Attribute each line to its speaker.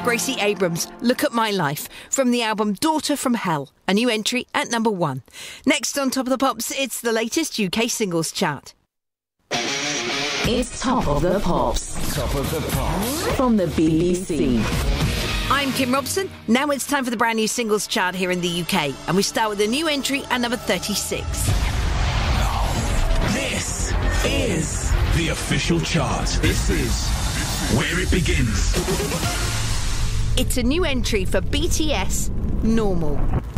Speaker 1: Gracie Abrams, Look at My Life, from the album Daughter from Hell, a new entry at number 1. Next on Top of the Pops, it's the latest UK singles chart.
Speaker 2: It's Top of the Pops.
Speaker 3: Top of the Pops.
Speaker 2: From the BBC.
Speaker 1: I'm Kim Robson. Now it's time for the brand new singles chart here in the UK. And we start with a new entry at number 36.
Speaker 4: This is the official chart. This is where it begins.
Speaker 1: It's a new entry for BTS, Normal.